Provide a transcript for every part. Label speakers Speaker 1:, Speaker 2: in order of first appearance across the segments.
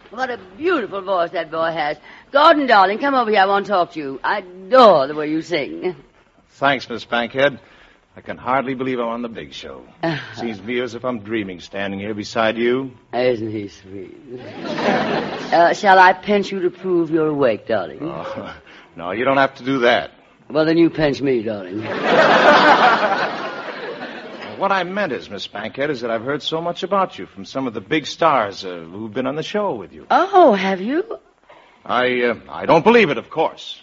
Speaker 1: What a beautiful voice that boy has. Gordon, darling, come over here. I want to talk to you. I adore the way you sing.
Speaker 2: Thanks, Miss Bankhead. I can hardly believe I'm on the big show. Seems to me as if I'm dreaming standing here beside you.
Speaker 1: Isn't he sweet? Shall I pinch you to prove you're awake, darling?
Speaker 2: Oh, no, you don't have to do that.
Speaker 1: Well, then you pinch me, darling.
Speaker 2: What I meant is, Miss Bankhead, is that I've heard so much about you from some of the big stars who've been on the show with you.
Speaker 1: Oh, have you?
Speaker 2: I don't believe it, of course.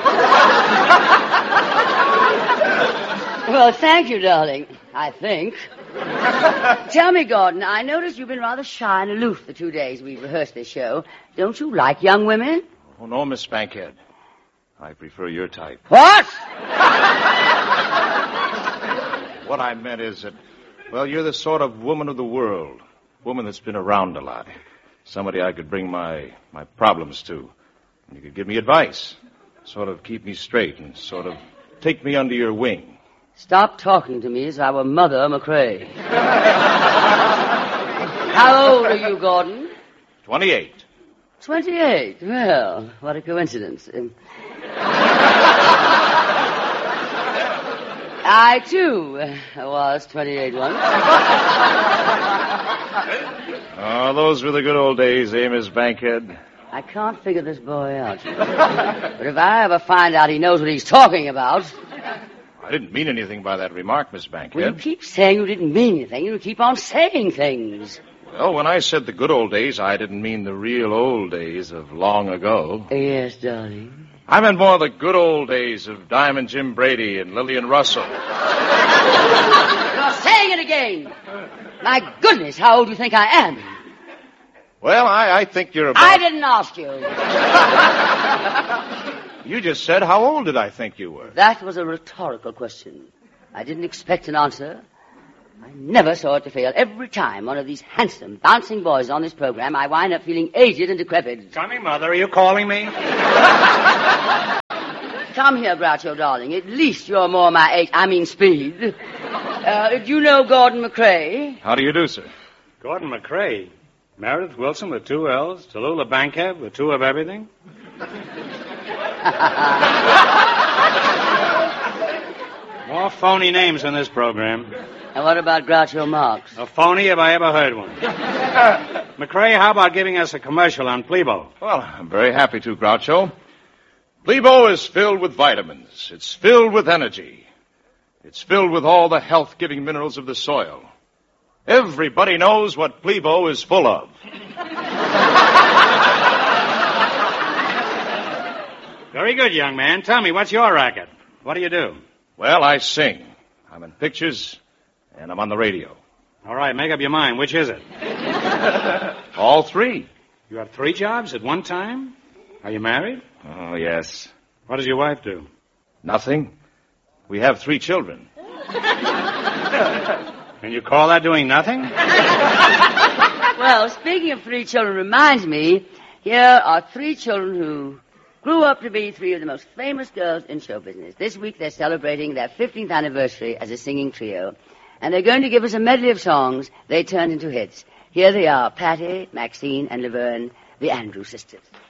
Speaker 1: Well, thank you, darling. I think. Tell me, Gordon, I noticed you've been rather shy and aloof the 2 days we've rehearsed this show. Don't you like young women?
Speaker 2: Oh, no, Miss Bankhead. I prefer your type.
Speaker 1: What?
Speaker 2: What I meant is that, well, you're the sort of woman of the world. Woman that's been around a lot. Somebody I could bring my problems to. And you could give me advice. Sort of keep me straight and sort of take me under your wing.
Speaker 1: Stop talking to me as if I were Mother McRae. How old are you, Gordon?
Speaker 2: 28.
Speaker 1: 28. Well, what a coincidence. I, too, was 28 once.
Speaker 2: Oh, those were the good old days, eh, Miss Bankhead?
Speaker 1: I can't figure this boy out. But if I ever find out he knows what he's talking about...
Speaker 2: I didn't mean anything by that remark, Miss Bankhead.
Speaker 1: Well, you keep saying you didn't mean anything. You keep on saying things.
Speaker 2: Well, when I said the good old days, I didn't mean the real old days of long ago.
Speaker 1: Yes, darling.
Speaker 2: I meant more the good old days of Diamond Jim Brady and Lillian Russell.
Speaker 1: You're saying it again. My goodness, how old do you think I am?
Speaker 2: Well, I think you're about...
Speaker 1: I didn't ask you.
Speaker 2: You just said how old did I think you were?
Speaker 1: That was a rhetorical question. I didn't expect an answer. I never saw it to fail. Every time one of these handsome, bouncing boys on this program, I wind up feeling aged and decrepit.
Speaker 3: Tommy, Mother, are you calling me?
Speaker 1: Come here, Groucho, darling. At least you're more my age. I mean speed. Do you know Gordon McRae?
Speaker 2: How do you do, sir?
Speaker 3: Gordon McRae. Meredith Wilson with 2 L's. Tallulah Bankhead with 2 of everything. More phony names in this program.
Speaker 1: And what about Groucho Marx?
Speaker 3: A phony if I ever heard one. McRae, how about giving us a commercial on Plebo?
Speaker 2: Well, I'm very happy to, Groucho. Plebo is filled with vitamins. It's filled with energy. It's filled with all the health-giving minerals of the soil. Everybody knows what Plebo is full of.
Speaker 3: Very good, young man. Tell me, what's your racket? What do you do?
Speaker 2: Well, I sing. I'm in pictures, and I'm on the radio.
Speaker 3: All right, make up your mind. Which is it?
Speaker 2: All 3.
Speaker 3: You have 3 jobs at one time? Are you married?
Speaker 2: Oh, yes.
Speaker 3: What does your wife do?
Speaker 2: Nothing. We have 3 children.
Speaker 3: And you call that doing nothing?
Speaker 1: Well, speaking of 3 children reminds me, here are 3 children who grew up to be 3 of the most famous girls in show business. This week they're celebrating their 15th anniversary as a singing trio. And they're going to give us a medley of songs they turned into hits. Here they are, Patty, Maxine, and Laverne, the Andrews sisters.